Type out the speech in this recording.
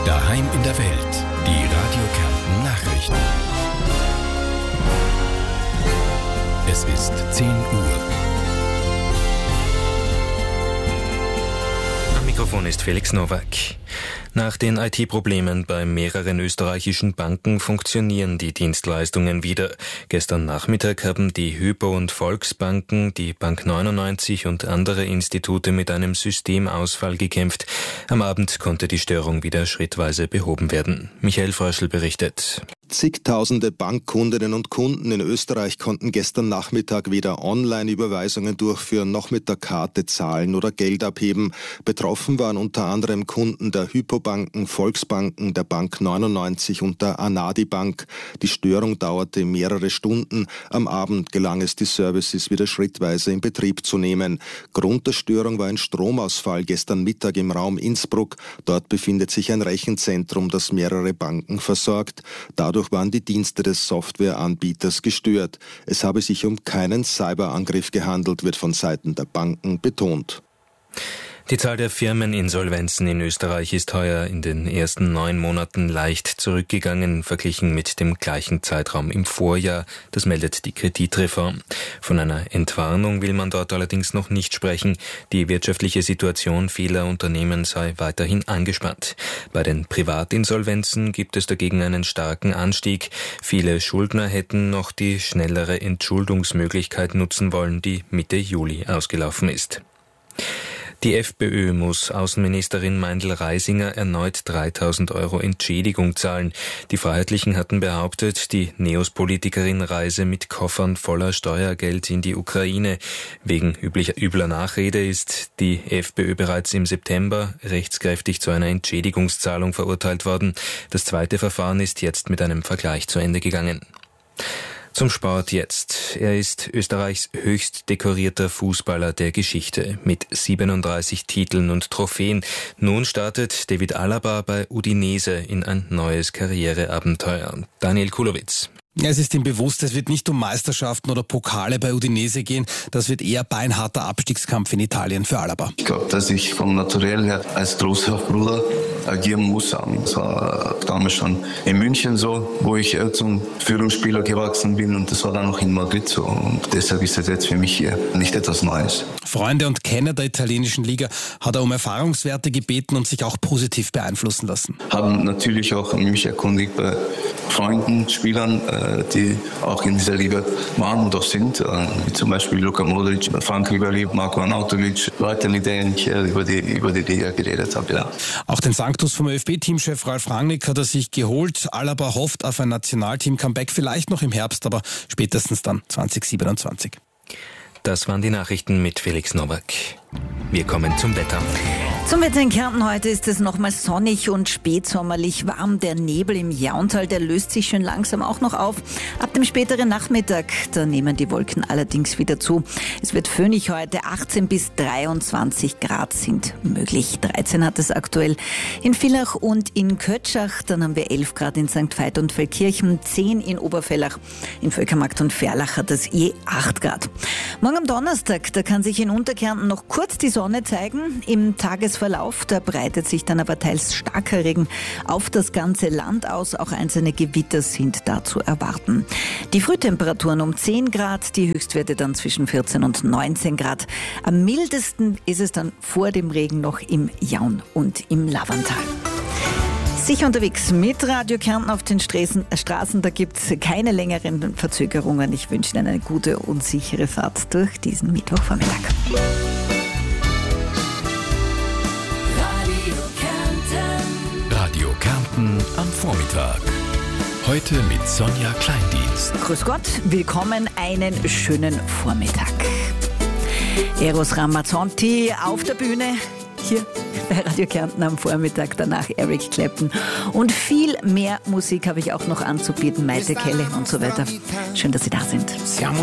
Daheim in der Welt. Die Radio Kärnten Nachrichten. Es ist 10 Uhr. Am Mikrofon ist Felix Nowak. Nach den IT-Problemen bei mehreren österreichischen Banken funktionieren die Dienstleistungen wieder. Gestern Nachmittag haben die Hypo- und Volksbanken, die Bank 99 und andere Institute mit einem Systemausfall gekämpft. Am Abend konnte die Störung wieder schrittweise behoben werden. Michael Fröschl berichtet. Zigtausende Bankkundinnen und Kunden in Österreich konnten gestern Nachmittag weder Online-Überweisungen durchführen, noch mit der Karte zahlen oder Geld abheben. Betroffen waren unter anderem Kunden der Hypo-Banken, Volksbanken, der Bank 99 und der Anadi Bank. Die Störung dauerte mehrere Stunden. Am Abend gelang es, die Services wieder schrittweise in Betrieb zu nehmen. Grund der Störung war ein Stromausfall gestern Mittag im Raum Innsbruck. Dort befindet sich ein Rechenzentrum, das mehrere Banken versorgt. Dadurch waren die Dienste des Softwareanbieters gestört. Es habe sich um keinen Cyberangriff gehandelt, wird von Seiten der Banken betont. Die Zahl der Firmeninsolvenzen in Österreich ist heuer in den ersten 9 Monaten leicht zurückgegangen, verglichen mit dem gleichen Zeitraum im Vorjahr. Das meldet die Kreditreform. Von einer Entwarnung will man dort allerdings noch nicht sprechen. Die wirtschaftliche Situation vieler Unternehmen sei weiterhin angespannt. Bei den Privatinsolvenzen gibt es dagegen einen starken Anstieg. Viele Schuldner hätten noch die schnellere Entschuldungsmöglichkeit nutzen wollen, die Mitte Juli ausgelaufen ist. Die FPÖ muss Außenministerin Meindl-Reisinger erneut 3.000 Euro Entschädigung zahlen. Die Freiheitlichen hatten behauptet, die Neos-Politikerin reise mit Koffern voller Steuergeld in die Ukraine. Wegen übler Nachrede ist die FPÖ bereits im September rechtskräftig zu einer Entschädigungszahlung verurteilt worden. Das zweite Verfahren ist jetzt mit einem Vergleich zu Ende gegangen. Zum Sport jetzt. Er ist Österreichs höchst dekorierter Fußballer der Geschichte mit 37 Titeln und Trophäen. Nun startet David Alaba bei Udinese in ein neues Karriereabenteuer. Daniel Kulowitz. Es ist ihm bewusst, es wird nicht um Meisterschaften oder Pokale bei Udinese gehen. Das wird eher beinharter Abstiegskampf in Italien für Alaba. Ich glaube, dass ich vom Naturell her als großer Bruder agieren muss. Das war damals schon in München so, wo ich zum Führungsspieler gewachsen bin, und das war dann auch in Madrid so. Und deshalb ist das jetzt für mich hier nicht etwas Neues. Freunde und Kenner der italienischen Liga hat er um Erfahrungswerte gebeten und sich auch positiv beeinflussen lassen. Haben natürlich auch mich erkundigt bei Freunden, Spielern, die auch in dieser Liga waren und auch sind, wie zum Beispiel Luka Modric, Frank Ribéry, Marko Arnautovic, Leute, mit denen ich über die Liga geredet habe. Ja. Auch den Sanctus vom ÖFB-Teamchef Ralf Rangnick hat er sich geholt. Alaba hofft auf ein Nationalteam-Comeback, vielleicht noch im Herbst, aber spätestens dann 2027. Das waren die Nachrichten mit Felix Nowak. Wir kommen zum Wetter. Zum Wetter in Kärnten heute ist es nochmals sonnig und spätsommerlich warm. Der Nebel im Jauntal, der löst sich schön langsam auch noch auf. Ab dem späteren Nachmittag, da nehmen die Wolken allerdings wieder zu. Es wird föhnig heute, 18 bis 23 Grad sind möglich. 13 hat es aktuell in Villach und in Kötschach. Dann haben wir 11 Grad in St. Veit und Feldkirchen, 10 in Obervellach. In Völkermarkt und Ferlach hat es je 8 Grad. Morgen am Donnerstag, da kann sich in Unterkärnten noch kurz die Sonne zeigen. Im Tagesverlauf, da breitet sich dann aber teils starker Regen auf das ganze Land aus. Auch einzelne Gewitter sind da zu erwarten. Die Frühtemperaturen um 10 Grad, die Höchstwerte dann zwischen 14 und 19 Grad. Am mildesten ist es dann vor dem Regen noch im Jaun und im Lavantal. Sicher unterwegs mit Radio Kärnten auf den Straßen, da gibt es keine längeren Verzögerungen. Ich wünsche Ihnen eine gute und sichere Fahrt durch diesen Mittwochvormittag. Radio Kärnten am Vormittag. Heute mit Sonja Kleindienst. Grüß Gott, willkommen, einen schönen Vormittag. Eros Ramazzotti auf der Bühne. Hier bei Radio Kärnten am Vormittag, danach Eric Clapton. Und viel mehr Musik habe ich auch noch anzubieten, Maite Kelly und so weiter. Schön, dass Sie da sind.